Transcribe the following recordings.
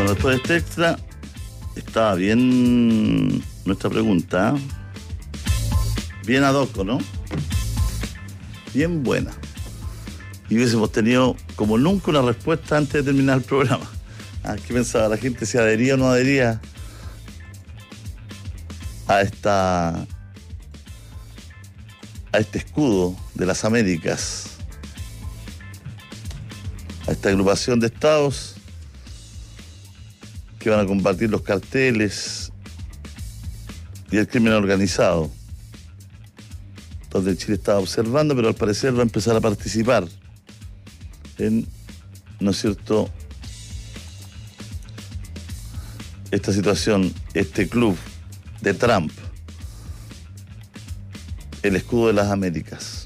Bueno, después de este extra, estaba bien nuestra pregunta. Bien ad hoc, ¿no? Bien buena. Y hubiésemos tenido como nunca una respuesta antes de terminar el programa. ¿Qué pensaba la gente? ¿Si adhería o no adhería a este escudo de las Américas, a esta agrupación de estados que van a combatir los carteles y el crimen organizado, donde Chile estaba observando, pero al parecer va a empezar a participar en, ¿no es cierto?, esta situación, este club de Trump, el escudo de las Américas.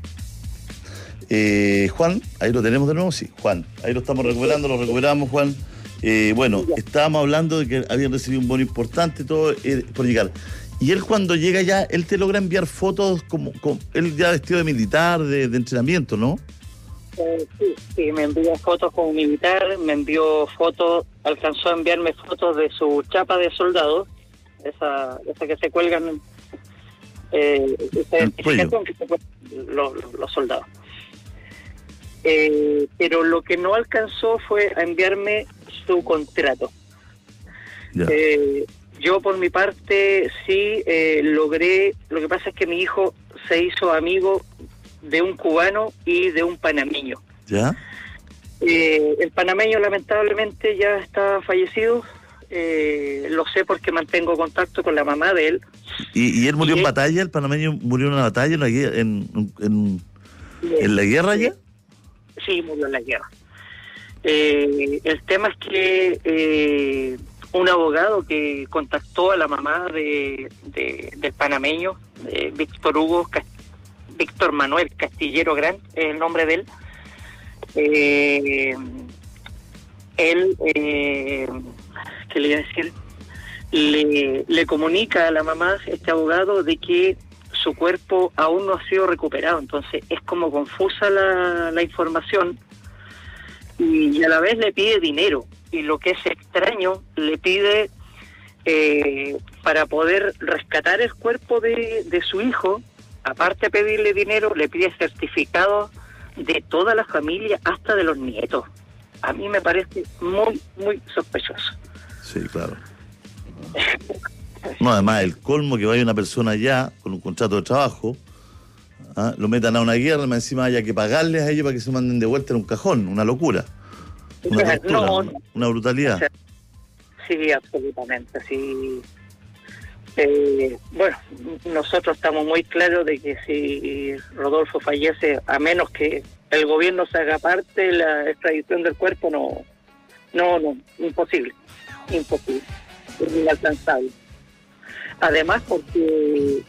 Juan, ahí lo tenemos de nuevo, sí, Juan, ahí lo estamos recuperando, lo recuperamos, Juan. Bueno, estábamos hablando de que habían recibido un bono importante, todo por llegar. Y él cuando llega ya, él te logra enviar fotos como él ya vestido de militar, de entrenamiento, ¿no? Sí, me envió fotos como militar, me envió fotos, alcanzó a enviarme fotos de su chapa de soldado, esa que se cuelgan, esa identificación que se cuelgan los soldados. Pero lo que no alcanzó fue a enviarme su contrato. Yo por mi parte sí logré, lo que pasa es que mi hijo se hizo amigo de un cubano y de un panameño. ¿Ya? El panameño lamentablemente ya está fallecido, lo sé porque mantengo contacto con la mamá de él. ¿Y él murió en batalla? ¿El panameño murió en una batalla en la guerra ya? Sí, murió en la guerra. El tema es que un abogado que contactó a la mamá del panameño, Víctor Manuel Castillero Gran, es el nombre de él. ¿Qué le iba a decir? Le comunica a la mamá, este abogado, de que su cuerpo aún no ha sido recuperado. Entonces es como confusa la información y a la vez le pide dinero. Y lo que es extraño, le pide para poder rescatar el cuerpo de su hijo, aparte de pedirle dinero, le pide certificados de toda la familia, hasta de los nietos. A mí me parece muy, muy sospechoso. Sí, claro. No, además, el colmo que vaya una persona allá con un contrato de trabajo, lo metan a una guerra, más encima haya que pagarles a ellos para que se manden de vuelta en un cajón. Una locura. Una tortura, una brutalidad. Sí, absolutamente, sí. Bueno, nosotros estamos muy claros de que si Rodolfo fallece, a menos que el gobierno se haga parte, la extradición del cuerpo no, imposible, es inalcanzable. Además, porque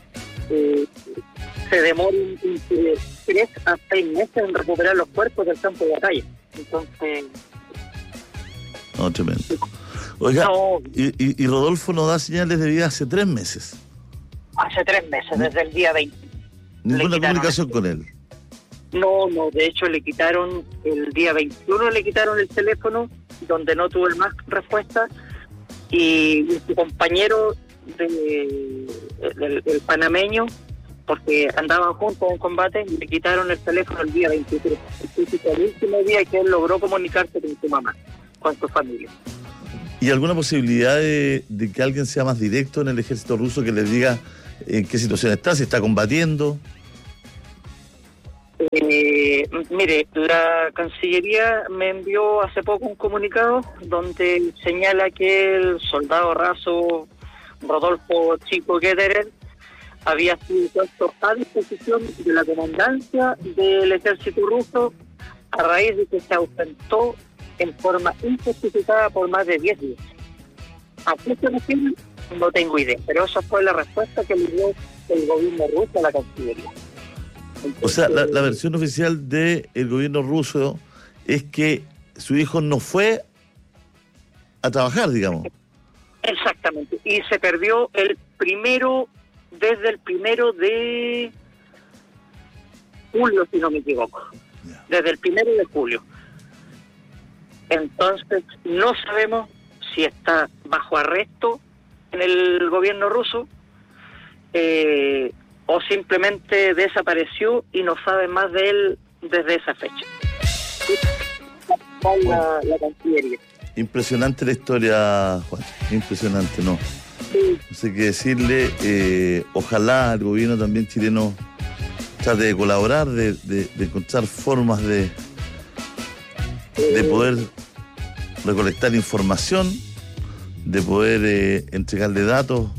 se demora entre 3 a 6 meses en recuperar los cuerpos del campo de batalla. Entonces... No, tremendo. Oiga, no. Y Rodolfo no da señales de vida hace 3 meses. Hace 3 meses, desde el día 20. ¿Ninguna comunicación con él? No, de hecho le quitaron, el día 21 le quitaron el teléfono, donde no tuvo el más respuesta, y su compañero el panameño, porque andaban juntos en combate, le quitaron el teléfono el día 23. El último día que él logró comunicarse con su mamá, con su familia. ¿Y alguna posibilidad de que alguien sea más directo en el ejército ruso, que les diga en qué situación está, si está combatiendo? Mire, la Cancillería me envió hace poco un comunicado donde señala que el soldado raso Rodolfo Chico Gederer había sido puesto a disposición de la comandancia del ejército ruso a raíz de que se ausentó en forma injustificada por más de 10 días. ¿A qué se refiere? No tengo idea, pero esa fue la respuesta que le dio el gobierno ruso a la Cancillería. Entonces, o sea, la versión oficial del gobierno ruso es que su hijo no fue a trabajar, digamos. Exactamente, y se perdió desde el 1 de julio, si no me equivoco. Desde el 1 de julio. Entonces, no sabemos si está bajo arresto en el gobierno ruso o simplemente desapareció y no sabe más de él desde esa fecha. La Cancillería. Impresionante la historia, Juan. Impresionante, ¿no? Sí. No sé qué decirle. Ojalá el gobierno también chileno trate de colaborar, de encontrar formas de poder recolectar información, de poder entregarle datos.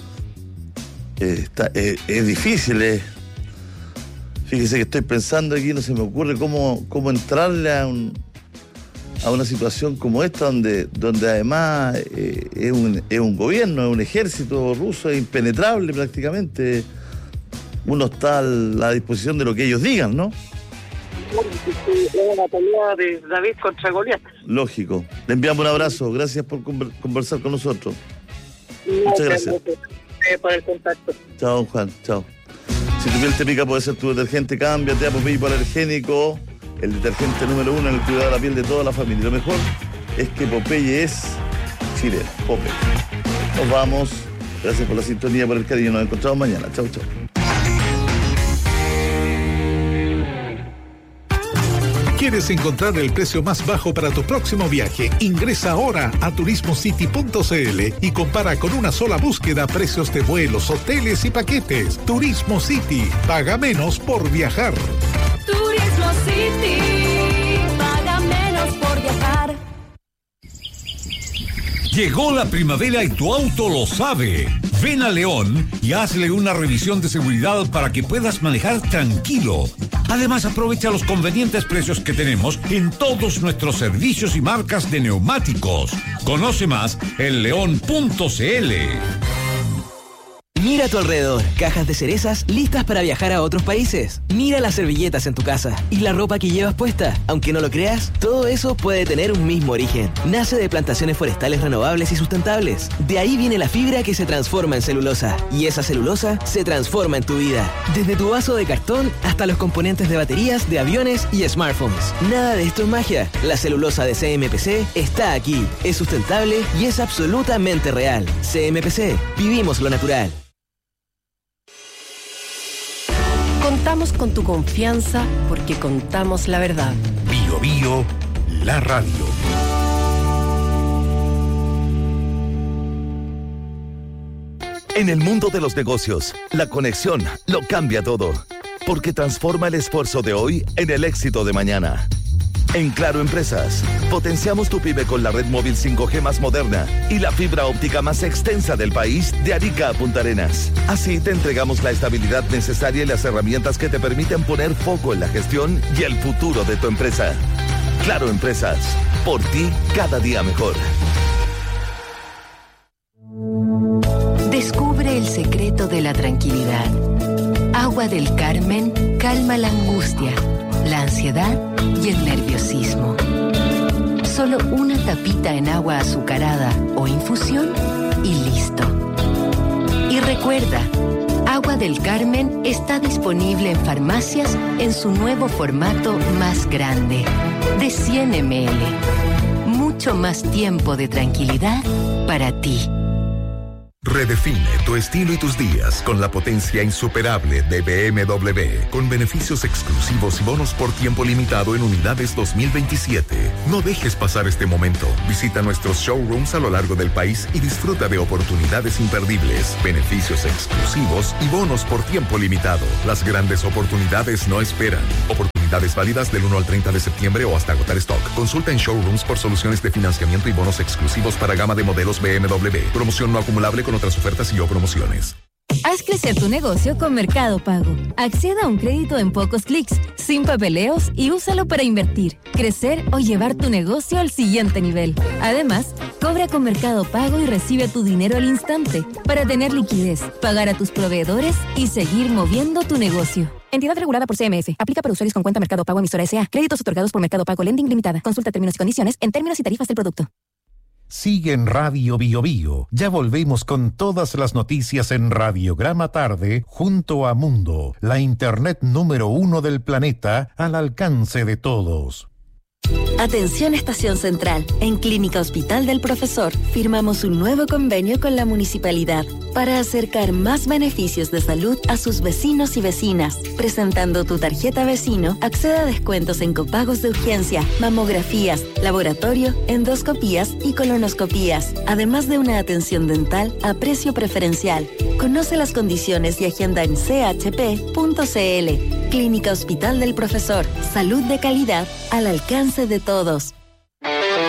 Es difícil. Fíjese que estoy pensando aquí, no se me ocurre cómo entrarle a una situación como esta, donde además es un gobierno, es un ejército ruso, es impenetrable prácticamente. Uno está a la disposición de lo que ellos digan, ¿no? Es una pelea de David contra Goliat. Lógico. Le enviamos un abrazo. Gracias por conversar con nosotros. Muchas gracias. Por el contacto. Chao, Juan. Chao. Si tu piel te pica, puede ser tu detergente. Cámbiate a Popeye hipoalergénico, el detergente número 1 en el cuidado de la piel de toda la familia. Lo mejor es que Popeye es chileno. Popeye. Nos vamos. Gracias por la sintonía, por el cariño. Nos encontramos mañana. Chao, chao. ¿Quieres encontrar el precio más bajo para tu próximo viaje? Ingresa ahora a turismocity.cl y compara con una sola búsqueda precios de vuelos, hoteles y paquetes. Turismo City. Paga menos por viajar. Turismo City. Paga menos por viajar. Llegó la primavera y tu auto lo sabe. Ven a León y hazle una revisión de seguridad para que puedas manejar tranquilo. Además, aprovecha los convenientes precios que tenemos en todos nuestros servicios y marcas de neumáticos. Conoce más en león.cl. Mira a tu alrededor, cajas de cerezas listas para viajar a otros países. Mira las servilletas en tu casa y la ropa que llevas puesta. Aunque no lo creas, todo eso puede tener un mismo origen. Nace de plantaciones forestales renovables y sustentables. De ahí viene la fibra que se transforma en celulosa. Y esa celulosa se transforma en tu vida. Desde tu vaso de cartón hasta los componentes de baterías, de aviones y smartphones. Nada de esto es magia. La celulosa de CMPC está aquí. Es sustentable y es absolutamente real. CMPC. Vivimos lo natural. Contamos con tu confianza porque contamos la verdad. Bio Bio, la radio. En el mundo de los negocios, la conexión lo cambia todo, porque transforma el esfuerzo de hoy en el éxito de mañana. En Claro Empresas, potenciamos tu pyme con la red móvil 5G más moderna y la fibra óptica más extensa del país, de Arica a Punta Arenas. Así te entregamos la estabilidad necesaria y las herramientas que te permiten poner foco en la gestión y el futuro de tu empresa. Claro Empresas, por ti cada día mejor. Descubre el secreto de la tranquilidad. Agua del Carmen calma la angustia, la ansiedad y el nerviosismo. Solo una tapita en agua azucarada o infusión y listo. Y recuerda, Agua del Carmen está disponible en farmacias en su nuevo formato más grande, de 100 ml. Mucho más tiempo de tranquilidad para ti. Redefine tu estilo y tus días con la potencia insuperable de BMW, con beneficios exclusivos y bonos por tiempo limitado en unidades 2027. No dejes pasar este momento. Visita nuestros showrooms a lo largo del país y disfruta de oportunidades imperdibles, beneficios exclusivos y bonos por tiempo limitado. Las grandes oportunidades no esperan. Oportunidades válidas del 1 al 30 de septiembre o hasta agotar stock. Consulta en showrooms por soluciones de financiamiento y bonos exclusivos para gama de modelos BMW. Promoción no acumulable con otras ofertas y o promociones. Haz crecer tu negocio con Mercado Pago. Acceda a un crédito en pocos clics, sin papeleos y úsalo para invertir, crecer o llevar tu negocio al siguiente nivel. Además, cobra con Mercado Pago y recibe tu dinero al instante para tener liquidez, pagar a tus proveedores y seguir moviendo tu negocio. Entidad regulada por CMF. Aplica para usuarios con cuenta Mercado Pago emisora S.A. Créditos otorgados por Mercado Pago Lending Limitada. Consulta términos y condiciones en términos y tarifas del producto. Sigue en Radio Bio Bio. Ya volvemos con todas las noticias en Radiograma Tarde junto a Mundo, la internet número 1 del planeta al alcance de todos. Atención Estación Central. En Clínica Hospital del Profesor firmamos un nuevo convenio con la municipalidad para acercar más beneficios de salud a sus vecinos y vecinas. Presentando tu tarjeta vecino, accede a descuentos en copagos de urgencia, mamografías, laboratorio, endoscopías y colonoscopías, además de una atención dental a precio preferencial. Conoce las condiciones y agenda en chp.cl. Clínica Hospital del Profesor. Salud de calidad al alcance de todos.